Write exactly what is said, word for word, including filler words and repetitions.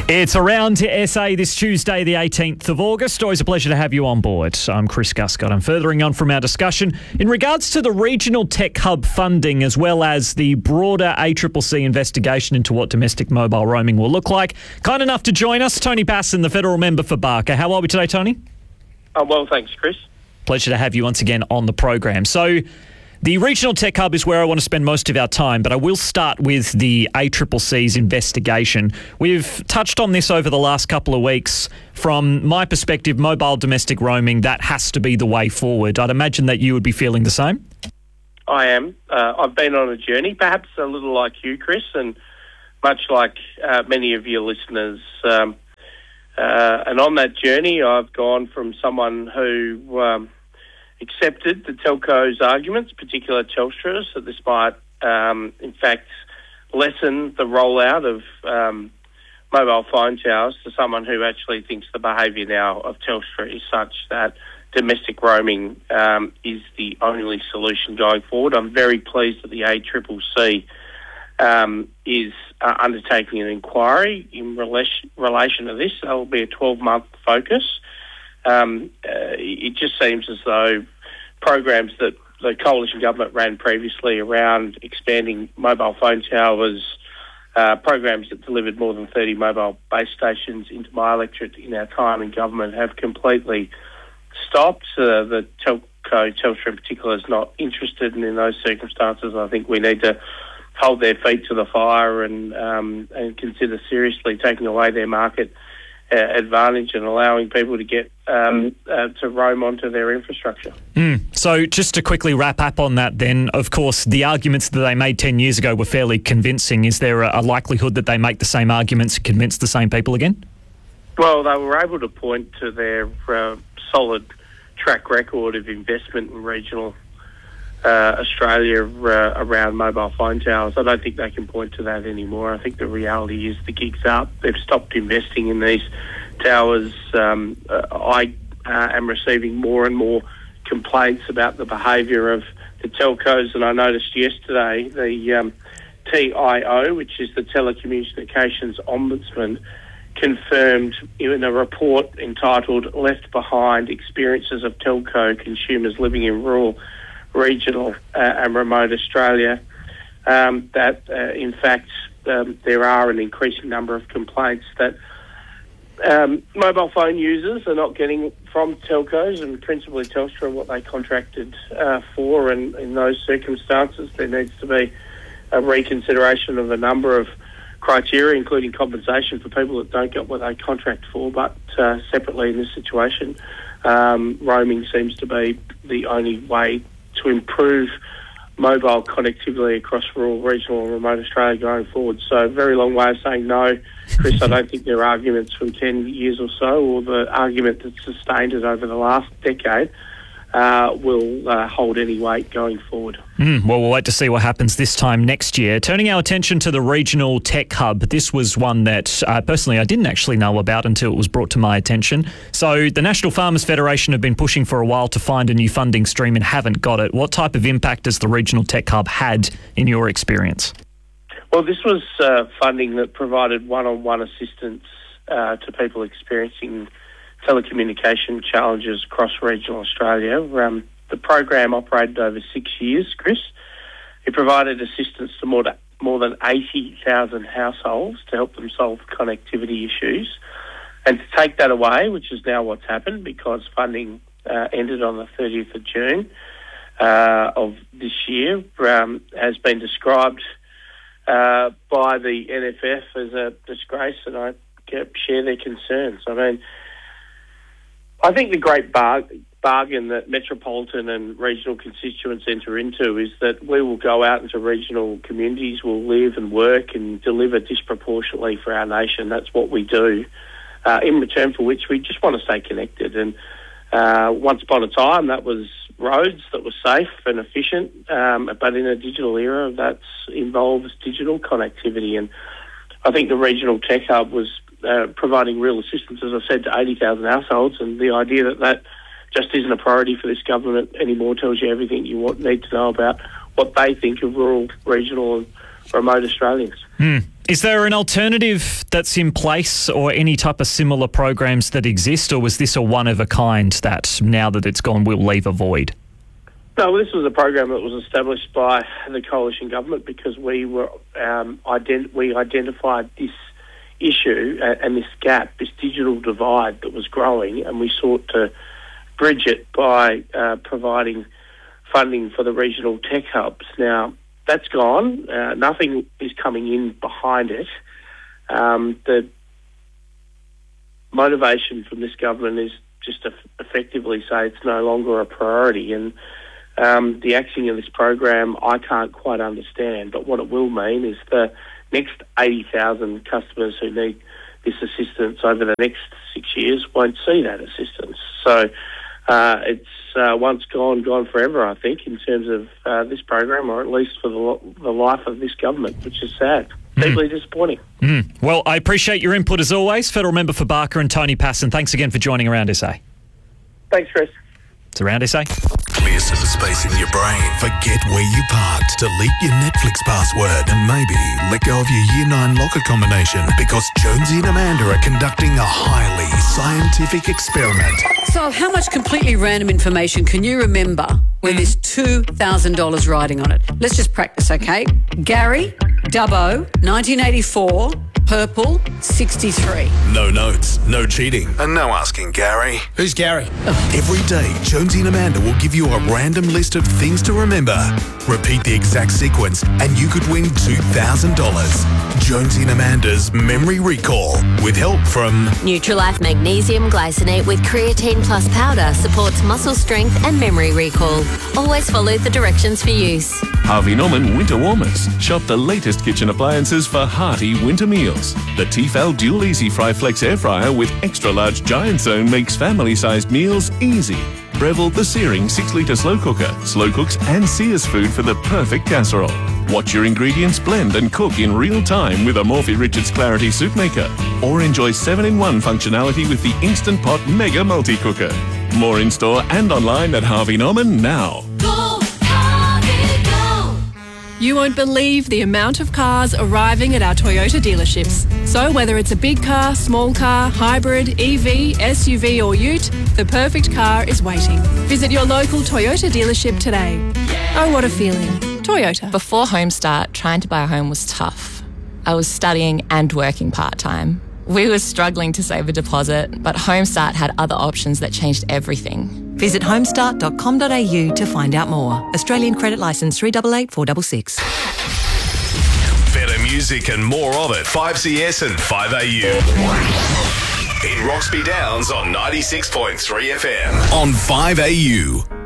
It's Around to S A this Tuesday, the eighteenth of August. Always a pleasure to have you on board. I'm Chris Guscott. I'm furthering on from our discussion in regards to the Regional Tech Hub funding as well as the broader A C C C investigation into what domestic mobile roaming will look like. Kind enough to join us, Tony Basson, the federal member for Barker. How are we today, Tony? Oh, well, thanks, Chris. Pleasure to have you once again on the program. So, the Regional Tech Hub is where I want to spend most of our time, but I will start with the A C C C's investigation. We've touched on this over the last couple of weeks. From my perspective, mobile domestic roaming, that has to be the way forward. I'd imagine that you would be feeling the same. I am. Uh, I've been on a journey, perhaps a little like you, Chris, and much like uh, many of your listeners. Um, uh, and on that journey, I've gone from someone who Um, accepted the telco's arguments, particularly Telstra's, that this might, um, in fact, lessen the rollout of um, mobile phone towers, to someone who actually thinks the behaviour now of Telstra is such that domestic roaming um, is the only solution going forward. I'm very pleased that the A C C C um, is uh, undertaking an inquiry in relation, relation to this. That will be a twelve-month focus. Um, uh, it just seems as though programs that the coalition government ran previously around expanding mobile phone towers, uh, programs that delivered more than thirty mobile base stations into my electorate in our time in government have completely stopped. Uh, the telco, Telstra in particular, is not interested, and in those circumstances I think we need to hold their feet to the fire and, um, and consider seriously taking away their market Uh, advantage and allowing people to get um, uh, to roam onto their infrastructure. Mm. So just to quickly wrap up on that then, of course, the arguments that they made ten years ago were fairly convincing. Is there a, a likelihood that they make the same arguments and convince the same people again? Well, they were able to point to their uh, solid track record of investment in regional uh, Australia uh, around mobile phone towers. I don't think they can point to that anymore. I think the reality is the gig's up. They've stopped investing in these towers. Um, uh, I uh, am receiving more and more complaints about the behaviour of the telcos, and I noticed yesterday the um, T I O, which is the Telecommunications Ombudsman, confirmed in a report entitled Left Behind: Experiences of Telco Consumers Living in Rural, Regional uh, and Remote Australia, um, that uh, in fact um, there are an increasing number of complaints that um, mobile phone users are not getting from telcos, and principally Telstra, what they contracted uh, for, and in those circumstances there needs to be a reconsideration of a number of criteria, including compensation for people that don't get what they contract for. But uh, separately in this situation, um, roaming seems to be the only way to improve mobile connectivity across rural, regional and remote Australia going forward. So a very long way of saying no, Chris. I don't think their arguments from ten years or so, or the argument that sustained it over the last decade, uh, will uh, hold any weight going forward. Mm, well, we'll wait to see what happens this time next year. Turning our attention to the Regional Tech Hub, this was one that uh, personally I didn't actually know about until it was brought to my attention. So the National Farmers Federation have been pushing for a while to find a new funding stream and haven't got it. What type of impact has the Regional Tech Hub had in your experience? Well, this was uh, funding that provided one-on-one assistance uh, to people experiencing telecommunication challenges across regional Australia. Um, the program operated over six years, Chris. It provided assistance to more, to, more than eighty thousand households to help them solve connectivity issues. And to take that away, which is now what's happened because funding uh, ended on the thirtieth of June uh, of this year, um, has been described uh, by the N F F as a disgrace, and I share their concerns. I mean, I think the great bar- bargain that metropolitan and regional constituents enter into is that we will go out into regional communities, we'll live and work and deliver disproportionately for our nation. That's what we do, uh, in return for which we just want to stay connected. And uh, once upon a time, that was roads that were safe and efficient, um, but in a digital era, that involves digital connectivity. And I think the Regional Tech Hub was Uh, providing real assistance, as I said, to eighty thousand households, and the idea that that just isn't a priority for this government anymore tells you everything you want, need to know about what they think of rural, regional and remote Australians. Mm. Is there an alternative that's in place or any type of similar programs that exist, or was this a one-of-a-kind that now that it's gone will leave a void? No, this was a program that was established by the coalition government because we were um, ident- we identified this issue uh, and this gap, this digital divide that was growing, and we sought to bridge it by uh, providing funding for the regional tech hubs. Now, that's gone. Uh, nothing is coming in behind it. Um, the motivation from this government is just to effectively say it's no longer a priority, and um, the axing of this program I can't quite understand, but what it will mean is the next eighty thousand customers who need this assistance over the next six years won't see that assistance. So uh, it's uh, once gone, gone forever, I think, in terms of uh, this program, or at least for the, the life of this government, which is sad. Mm. Deeply disappointing. Mm. Well, I appreciate your input as always. Federal Member for Barker and Tony Passon, thanks again for joining Around S A. Thanks, Chris. It's Around S A. Clear some space in your brain. Forget where you parked. Delete your Netflix password and maybe let go of your Year nine locker combination because Jonesy and Amanda are conducting a highly scientific experiment. So how much completely random information can you remember when there's two thousand dollars riding on it? Let's just practice, okay? Gary, Dubbo, nineteen eighty-four, purple, sixty-three. No notes, no cheating, and no asking Gary. Who's Gary? Every day, Jonesy and Amanda will give you a random list of things to remember. Repeat the exact sequence, and you could win two thousand dollars. Jonesy and Amanda's Memory Recall, with help from Nutrilife Magnesium Glycinate with Creatine Plus Powder supports muscle strength and memory recall. Always follow the directions for use. Harvey Norman Winter Warmers. Shop the latest kitchen appliances for hearty winter meals. The Tefal Dual Easy Fry Flex Air Fryer with extra large giant zone makes family-sized meals easy. Breville the Searing six litre slow cooker. Slow cooks and sears food for the perfect casserole. Watch your ingredients blend and cook in real time with a Morphy Richards Clarity Soup Maker. Or enjoy seven in one functionality with the Instant Pot Mega Multi-Cooker. More in store and online at Harvey Norman now. Go, Harvey, go! You won't believe the amount of cars arriving at our Toyota dealerships. So whether it's a big car, small car, hybrid, E V, S U V or ute, the perfect car is waiting. Visit your local Toyota dealership today. Oh, what a feeling. Toyota. Before Homestart, trying to buy a home was tough. I was studying and working part-time. We were struggling to save a deposit, but Homestart had other options that changed everything. Visit homestart dot com dot a u to find out more. Australian credit licence three eight eight four six six. better music and more of it. five C S and five A U. In Roxby Downs on ninety-six point three F M. On five A U.